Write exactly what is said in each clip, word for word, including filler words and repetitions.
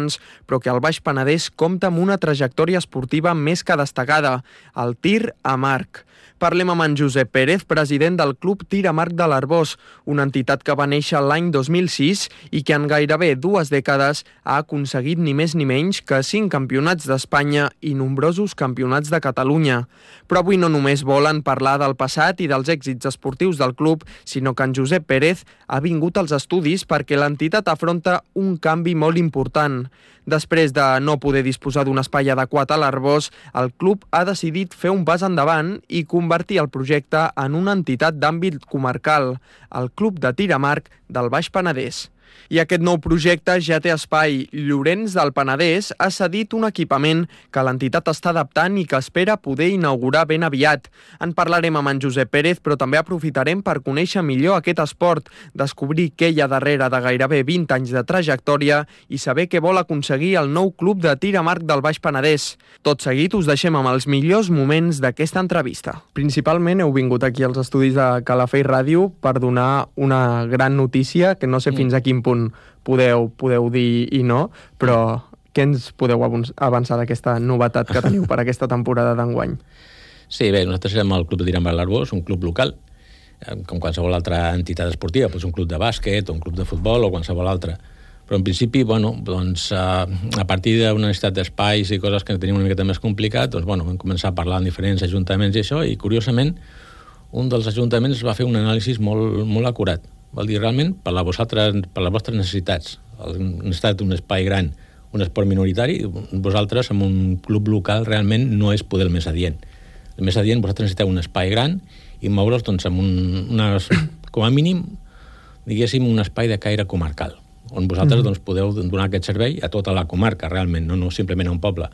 importants, però que el Baix Penedès compta amb una trajectòria esportiva més que destacada, el tir amb arc. Parlem amb en Josep Pérez, president del Club Tir amb Arc de l'Arboç, una entitat que va néixer l'any dos mil sis i que en gairebé dues dècades ha aconseguit ni més ni menys que cinc campionats d'Espanya i nombrosos campionats de Catalunya. Però avui no només volen parlar del passat i dels èxits esportius del club, sinó que en Josep Pérez ha vingut als estudis perquè l'entitat afronta un canvi molt important. Després de no poder disposar d'un espai adequat a l'Arboç, el club ha decidit fer un pas endavant i convertir el projecte en una entitat d'àmbit comarcal, el Club de Tir amb Arc del Baix Penedès. I aquest nou projecte ja té espai. Llorenç del Penedès ha cedit un equipament que l'entitat està adaptant i que espera poder inaugurar ben aviat. En parlarem amb en Josep Pérez, però també aprofitarem per conèixer millor aquest esport, descobrir què hi ha darrere de gairebé vint anys de trajectòria i saber què vol aconseguir el nou Club de Tir amb Arc del Baix Penedès. Tot seguit us deixem amb els millors moments d'aquesta entrevista. Principalment heu vingut aquí als estudis de Calafell Ràdio per donar una gran notícia, que no sé fins a quin punt podeu, podeu dir i no, però què ens podeu avançar d'aquesta novetat que teniu per aquesta temporada d'enguany? Sí, bé, nosaltres serem el Club de Tir amb l'Arboç, un club local, com qualsevol altra entitat esportiva, doncs un club de bàsquet, un club de futbol o qualsevol altra. Però en principi, bueno, doncs, a partir d'una necessitat d'espais i coses que tenim una miqueta més complicat, doncs, bueno, vam començar a parlar amb diferents ajuntaments i això, i curiosament, un dels ajuntaments va fer un anàlisi molt, molt acurat. Vol dir, realment, per, la vosaltres, per les vostres necessitats, necessitat d'un espai gran, un esport minoritari, vosaltres, amb un club local, realment no és poder el més adient. El més adient, vosaltres necessiteu un espai gran i moure's, doncs, amb un, unes, com a mínim, diguéssim, un espai de caire comarcal, on vosaltres, mm. doncs, podeu donar aquest servei a tota la comarca, realment, no, no simplement a un poble.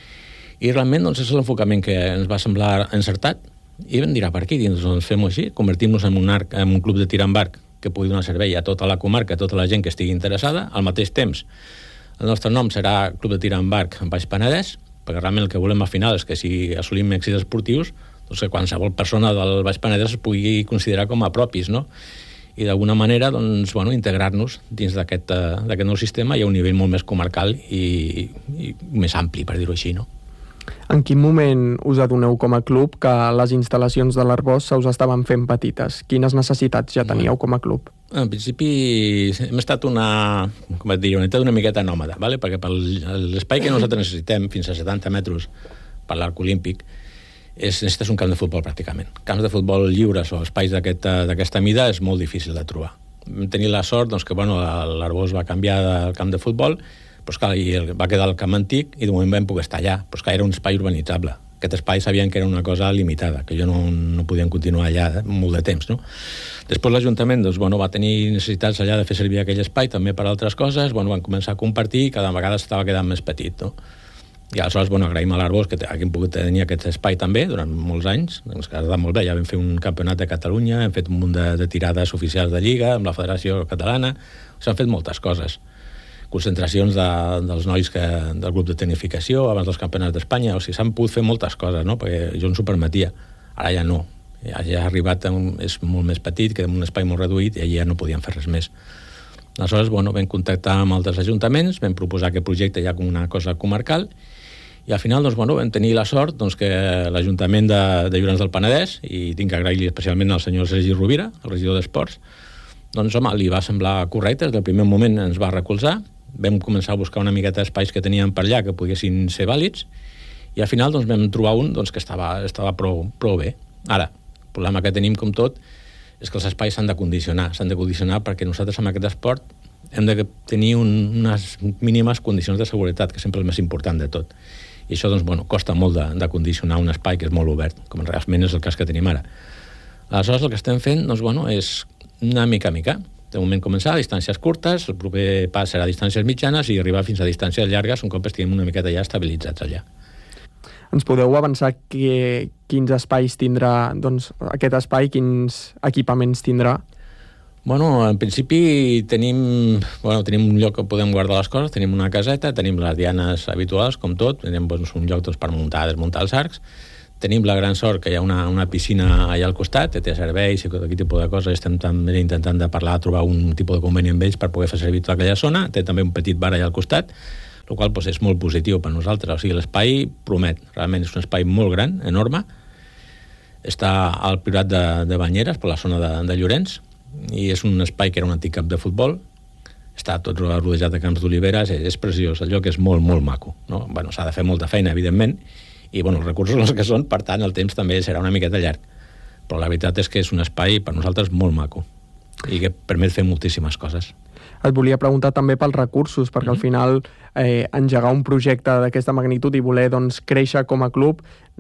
I realment, doncs, és l'enfocament que ens va semblar encertat, i vam dir, per aquí, doncs, fem-ho així, convertim-nos en un, arc, en un club de tir amb arc que pugui donar servei a tota la comarca, a tota la gent que estigui interessada. Al mateix temps, el nostre nom serà Club de Tir amb Arc Baix Penedès, perquè realment el que volem al final és que si assolim èxits esportius, doncs que qualsevol persona del Baix Penedès es pugui considerar com a propis, no? I d'alguna manera, doncs, bueno, integrar-nos dins d'aquest, d'aquest nou sistema i a un nivell molt més comarcal i, i més ampli, per dir-ho així, no? En quin moment us adoneu com a club que les instal·lacions de l'Arboç se us estaven fent petites? Quines necessitats ja teníeu com a club? En principi hem estat una, com et diria, una, una miqueta nòmada, ¿vale? Perquè per l'espai que nosaltres necessitem, fins a setanta metres per l'arc olímpic, és, necessites un camp de futbol pràcticament. Camps de futbol lliures o espais d'aquesta aquest, mida és molt difícil de trobar. Vam tenir la sort doncs, que bueno, l'Arboç va canviar del camp de futbol, però esclar, i va quedar el camp antic i de moment vam poder estar allà, però esclar, era un espai urbanitzable. Aquest espai sabien que era una cosa limitada, que jo no, no podien continuar allà eh, molt de temps, no? Després l'Ajuntament doncs, bueno, va tenir necessitats allà de fer servir aquell espai també per altres coses, bueno, van començar a compartir i cada vegada estava quedant més petit, no? I aleshores, bueno, agraïm a l'Arboç que hàgim pogut tenir aquest espai també durant molts anys, doncs que ha estat molt bé, ja vam fer un campionat de Catalunya, hem fet un munt de, de tirades oficials de Lliga amb la Federació Catalana, s'han fet moltes coses. Concentracions de, dels nois que, del grup de tecnificació abans dels campionats d'Espanya, o sigui, s'han pogut fer moltes coses, no? Perquè jo ens ho permetia, ara ja no, ja, ja ha arribat, un, és molt més petit, queda un espai molt reduït i allà ja no podien fer res més. Aleshores, bueno, vam contactar amb altres ajuntaments, vam proposar aquest projecte ja com una cosa comarcal i al final, doncs, bueno, vam tenir la sort doncs, que l'Ajuntament de, de Llorenç del Penedès, i tinc que agrair-li especialment al senyor Sergi Rovira, el regidor d'Esports, doncs, home, li va semblar correcte, des del primer moment ens va recolzar, vam començar a buscar una miqueta d'espais que teníem per allà que poguessin ser vàlids i al final doncs, vam trobar un doncs, que estava, estava prou, prou bé. Ara, el problema que tenim com tot és que els espais s'han de condicionar, s'han de condicionar perquè nosaltres amb aquest esport hem de tenir un, unes mínimes condicions de seguretat, que sempre és el més important de tot. I això doncs, bueno, costa molt de, de condicionar un espai que és molt obert, com realment és el cas que tenim ara. Aleshores, el que estem fent doncs, bueno, és una mica a mica. De moment començar a distàncies curtes, el proper pas serà a distàncies mitjanes i arribar fins a distàncies llargues un cop estiguem una miqueta ja estabilitzats allà. Ens podeu avançar que, quins espais tindrà, doncs, aquest espai, quins equipaments tindrà? Bueno, en principi tenim, bueno, tenim un lloc que podem guardar les coses, tenim una caseta, tenim les dianes habituals, com tot, tenim doncs, un lloc doncs, per muntar, desmuntar els arcs. Tenim la gran sort que hi ha una, una piscina allà al costat, té serveis i tot aquest tipus de coses. Estem també intentant de parlar, trobar un tipus de conveni amb ells per poder fer servir tota aquella zona. Té també un petit bar allà al costat. el qual doncs, és molt positiu per nosaltres. O sigui, l'espai promet, realment és un espai molt gran, enorme, està al Priorat de, de Banyeres, per la zona de, de Llorenç, i és un espai que era un antic camp de futbol, està tot rodejat de camps d'oliveres, és, és preciós, el lloc és molt, molt maco, no? Bueno, s'ha de fer molta feina, evidentment, i bueno, els recursos els que són, per tant, el temps també serà una miqueta llarg. Però la veritat és que és un espai, per nosaltres, molt maco, i que permet fer moltíssimes coses. Et volia preguntar també pels recursos, perquè mm-hmm. al final eh, engegar un projecte d'aquesta magnitud i voler doncs, créixer com a club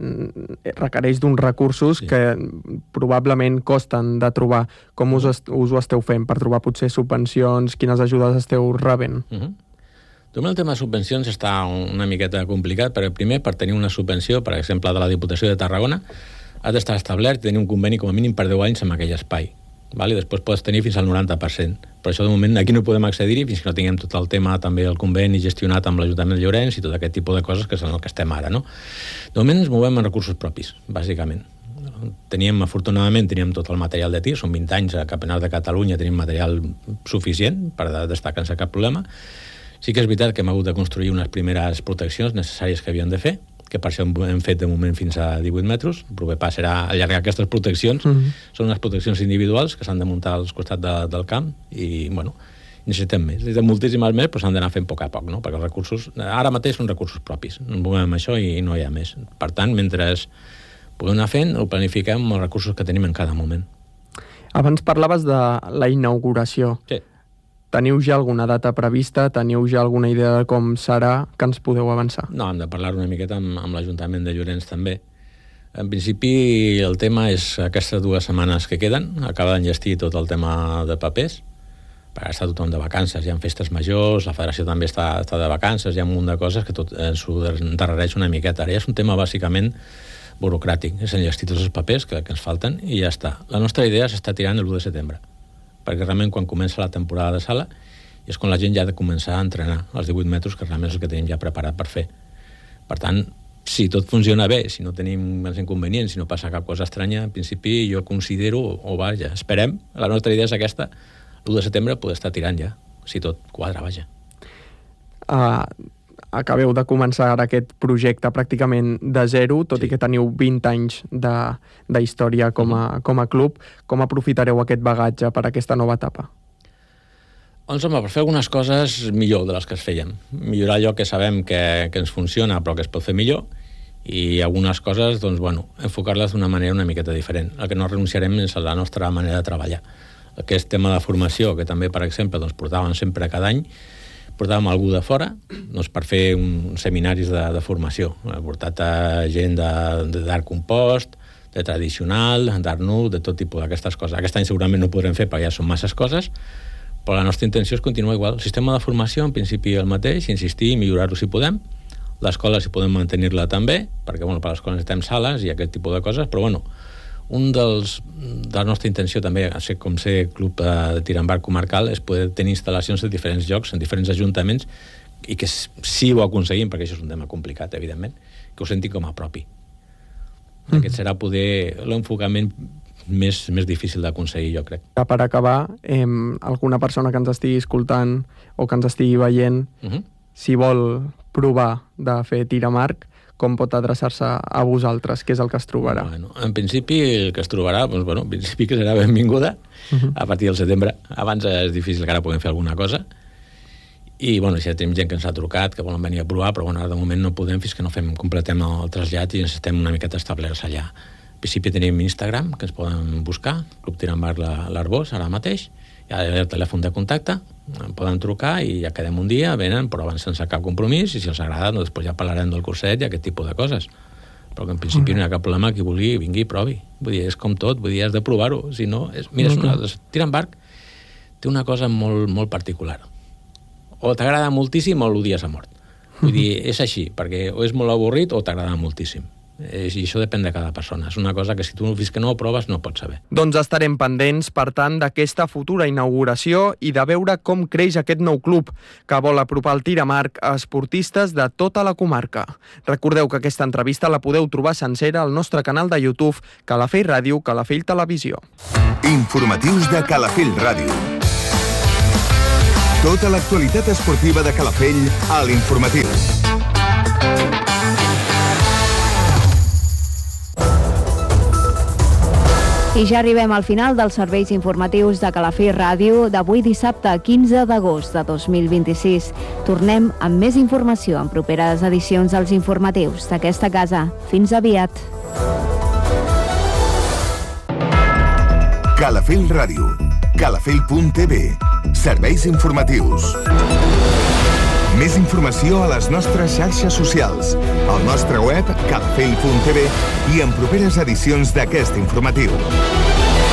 requereix d'uns recursos sí. que probablement costen de trobar. Com us, us ho esteu fent per trobar potser subvencions? Quines ajudes esteu rebent? Mm-hmm. També el tema de subvencions està una miqueta complicat, perquè primer, per tenir una subvenció, per exemple, de la Diputació de Tarragona, has d'estar establert i tenir un conveni com a mínim per deu anys amb aquell espai. Val? I després pots tenir fins al noranta per cent. Per això, de moment, aquí no podem accedir-hi fins que no tinguem tot el tema també del conveni gestionat amb l'Ajuntament de Llorenç i tot aquest tipus de coses que és en el que estem ara, no? De moment ens movem en recursos propis, bàsicament. Teníem, afortunadament, teníem tot el material de tir, són vint anys a Campionat de Catalunya, tenim material suficient per destacar sense cap problema. Sí que és veritat que hem hagut de construir unes primeres proteccions necessàries que havíem de fer, que per això hem fet de moment fins a divuit metres. El proper pas serà allargar aquestes proteccions. Mm-hmm. Són unes proteccions individuals que s'han de muntar als costats de, del camp i, bueno, necessitem més. Necessitem moltíssimes més, però s'han d'anar fent a poc a poc, no? Perquè els recursos, ara mateix són recursos propis. Ens movem amb això i no hi ha més. Per tant, mentre podem anar fent, ho planifiquem amb els recursos que tenim en cada moment. Abans parlaves de la inauguració. Sí. Teniu ja alguna data prevista? Teniu ja alguna idea de com serà que ens podeu avançar? No, hem de parlar una miqueta amb, amb l'Ajuntament de Llorenç també. En principi el tema és aquestes dues setmanes que queden, acaba d'enllestir tot el tema de papers, perquè està tothom de vacances, hi ha festes majors, la federació també està, està de vacances, hi ha un munt de coses que tot ens ho endarrereix una miqueta. Ara ja és un tema bàsicament burocràtic, és enllestir tots els papers que, que ens falten i ja està. La nostra idea s'està tirant l'u de setembre, perquè realment quan comença la temporada de sala és quan la gent ja ha de començar a entrenar els divuit metres, que realment és el que tenim ja preparat per fer. Per tant, si tot funciona bé, si no tenim els inconvenients, si no passa cap cosa estranya, en principi jo considero, o vaja, esperem, la nostra idea és aquesta, l'u de setembre poder estar tirant ja, si tot quadra, vaja. Uh, acabeu de començar aquest projecte pràcticament de zero, tot sí. i que teniu vint anys de, de història com a, com a club. Com aprofitareu aquest bagatge per a aquesta nova etapa? Doncs, home, per fer algunes coses millor de les que es feien. Millorar allò que sabem que, que ens funciona, però que es pot fer millor, i algunes coses, doncs, bueno, enfocar-les d'una manera una miqueta diferent. El que no renunciarem és a la nostra manera de treballar. Aquest tema de formació, que també, per exemple, doncs, portàvem sempre cada any, portàvem algú de fora doncs, per fer uns seminaris de, de formació. Hem portat a gent d'art compost, de tradicional, d'art nu, de tot tipus d'aquestes coses. Aquest any segurament no podrem fer perquè ja són masses coses, però la nostra intenció és continuar igual. El sistema de formació, en principi, el mateix, insistir i millorar-ho si podem. L'escola, si podem mantenir-la també, perquè bueno, per l'escola necessitem sales i aquest tipus de coses, però bueno, un dels, de la nostra intenció també, com ser club de tir amb arc comarcal, és poder tenir instal·lacions en diferents llocs, en diferents ajuntaments, i que si ho aconseguim, perquè això és un tema complicat, evidentment, que ho senti com a propi. Mm. Aquest serà poder l'enfocament més, més difícil d'aconseguir, jo crec. Per acabar, eh, alguna persona que ens estigui escoltant o que ens estigui veient, uh-huh. si vol provar de fer tir amb arc, com pot adreçar-se a vosaltres? Què és el que es trobarà? Bueno, en principi, el que es trobarà, doncs, bueno, en principi que serà benvinguda uh-huh. a partir del setembre. Abans és difícil que ara puguem fer alguna cosa. I, bueno, si ja tenim gent que ens ha trucat, que volen venir a provar, però, bueno, ara de moment no podem fins que no fem, completem el trasllat i ens estem una miqueta establerts allà. En principi tenim Instagram, que ens poden buscar, Club Tir amb Arc l'Arbós, ara mateix. Hi ha el telèfon de contacte, em poden trucar i ja quedem un dia, venen, proven sense cap compromís, i si els agrada, doncs després ja parlarem del curset i aquest tipus de coses. Però que en principi no hi ha cap problema, qui vulgui, vingui i provi. Vull dir, és com tot, vull dir, has de provar-ho. Si no, és, mira, és una, Tir amb Arc té una cosa molt, molt particular. O t'agrada moltíssim o l'odies a mort. Vull dir, és així, perquè o és molt avorrit o t'agrada moltíssim. I això depèn de cada persona. És una cosa que si tu fins que no ho proves no pots saber. Doncs estarem pendents, per tant, d'aquesta futura inauguració i de veure com creix aquest nou club que vol apropar el tir amb arc a esportistes de tota la comarca. Recordeu que aquesta entrevista la podeu trobar sencera al nostre canal de YouTube Calafell Ràdio, Calafell Televisió. Informatius de Calafell Ràdio. Tota l'actualitat esportiva de Calafell a l'Informatiu. I ja arribem al final dels serveis informatius de Calafell Ràdio d'avui dissabte quinze d'agost de dos mil vint-i-sis. Tornem amb més informació en properes edicions dels informatius d'aquesta casa. Fins aviat. Calafell Ràdio. Calafell punt t v. Serveis informatius. Més informació a les nostres xarxes socials, al nostre web calafell punt t v i en properes edicions d'aquest informatiu.